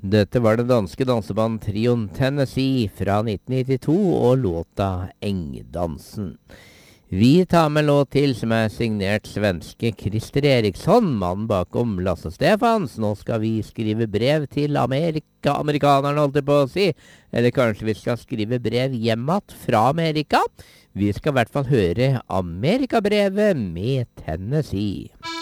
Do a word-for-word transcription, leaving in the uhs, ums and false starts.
Dette var det danske danseband-trioen Tennessee fra nitten nittito og låta Engdansen. Vi tar med låt til som er signert svenske Christer Eriksson, mannen bakom Lasse Stefans. Nå skal vi skrive brev til Amerika, amerikanerne holdt jeg på å si. Eller kanskje vi skal skrive brev hjemmet fra Amerika. Vi skal i hvert fall høre Amerikabrevet med Tennessee.